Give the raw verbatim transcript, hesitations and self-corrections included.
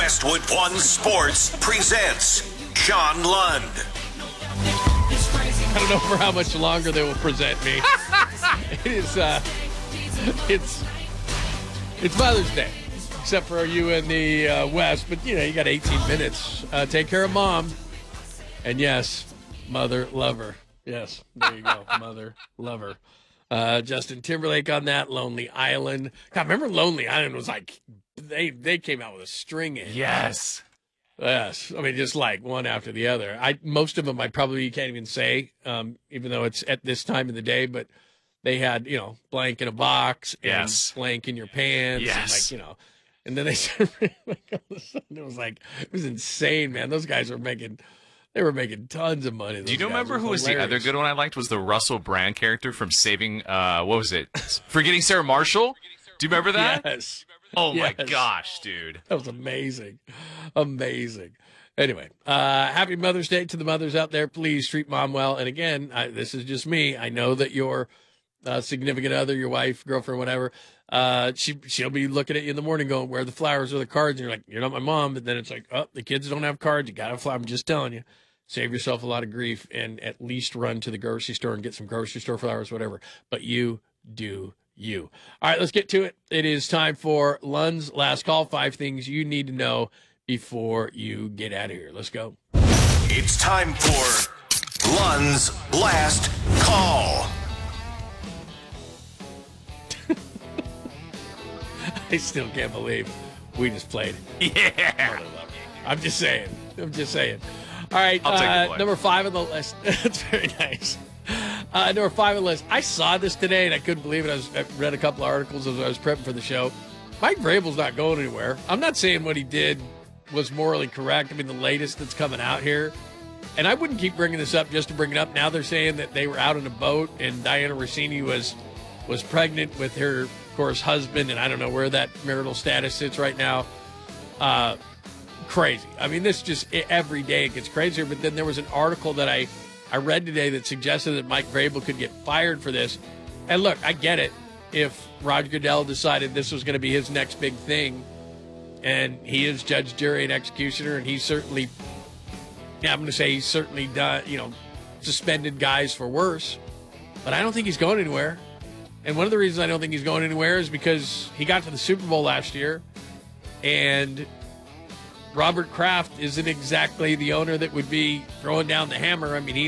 Westwood One Sports presents Sean Lund. I don't know for how much longer they will present me. It is, uh, it's, it's Mother's Day, except for you in the uh, West. But, you know, you got eighteen minutes. Uh, take care of Mom. And, yes, Mother Lover. Yes, there you go, Mother Lover. Uh, Justin Timberlake on that, Lonely Island. God, remember Lonely Island was like, they, they came out with a string in. Yes. Yes, I mean, just like one after the other. I most of them I probably can't even say, um, even though it's at this time of the day. But they had, you know, blank in a box, and yes, blank in your pants, yes, and like, you know, and then they said, like, all of a sudden it was like it was insane, man. Those guys were making, they were making tons of money. Do you remember who was the other good one I liked? Was the Russell Brand character from Saving? Uh, what was it? Forgetting Sarah Marshall. Do you remember that? Yes. Oh, yes. my gosh, dude. That was amazing. Amazing. Anyway, uh, happy Mother's Day to the mothers out there. Please treat Mom well. And again, I, this is just me. I know that your uh, significant other, your wife, girlfriend, whatever, uh, she, she'll be looking at you in the morning going, where are the flowers or the cards? And you're like, you're not my mom. But then it's like, oh, the kids don't have cards. You got to have flowers. I'm just telling you. Save yourself a lot of grief and at least run to the grocery store and get some grocery store flowers, whatever. But you do you. All right, let's get to it. It is time for Lund's Last Call. Five things you need to know before you get out of here. Let's go. It's time for Lund's Last Call. I still can't believe we just played. Yeah. I'm just saying. I'm just saying. All right, I'll take the uh, play. number five on the list. That's very nice. Uh, number five on the list. I saw this today, and I couldn't believe it. I, was, I read a couple of articles as I was prepping for the show. Mike Vrabel's not going anywhere. I'm not saying what he did was morally correct. I mean, the latest that's coming out here. And I wouldn't keep bringing this up just to bring it up. Now they're saying that they were out on a boat, and Diana Rossini was was pregnant with her, of course, husband, and I don't know where that marital status sits right now. Uh, crazy. I mean, this just, every day it gets crazier. But then there was an article that I I read today that suggested that Mike Vrabel could get fired for this. And look, I get it. If Roger Goodell decided this was going to be his next big thing, and he is judge, jury, and executioner, and he's certainly, yeah, I'm going to say he's certainly done, you know, suspended guys for worse. But I don't think he's going anywhere. And one of the reasons I don't think he's going anywhere is because he got to the Super Bowl last year, and Robert Kraft isn't exactly the owner that would be throwing down the hammer. I mean, he